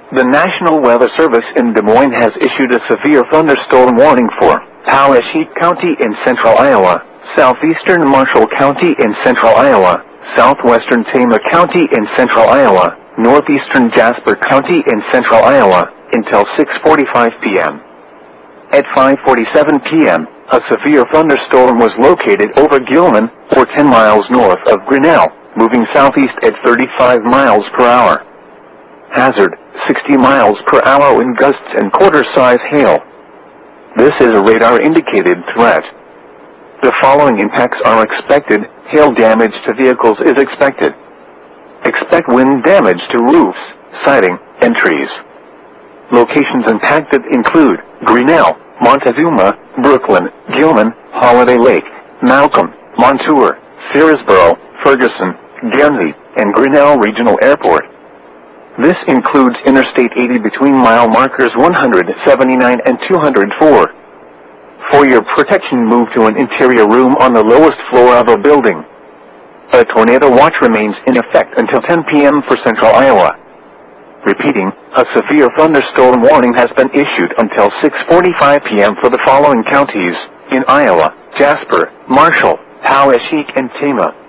The National Weather Service in Des Moines has issued a severe thunderstorm warning for Poweshiek County in central Iowa, southeastern Marshall County in central Iowa, southwestern Tama County in central Iowa, northeastern Jasper County in central Iowa, until 6:45 p.m. At 5:47 p.m., a severe thunderstorm was located over Gilman, or 10 miles north of Grinnell, moving southeast at 35 miles per hour. Hazard, 60 miles per hour in gusts and quarter-size hail. This is a radar-indicated threat. The following impacts are expected. Hail damage to vehicles is expected. Expect wind damage to roofs, siding, and trees. Locations impacted include Grinnell, Montezuma, Brooklyn, Gilman, Holiday Lake, Malcolm, Montour, Searsboro, Ferguson, Guernsey, and Grinnell Regional Airport. This includes Interstate 80 between mile markers 179 and 204. For your protection, move to an interior room on the lowest floor of a building. A tornado watch remains in effect until 10 p.m. for central Iowa. Repeating, a severe thunderstorm warning has been issued until 6:45 p.m. for the following counties in Iowa: Jasper, Marshall, Poweshiek, and Tama.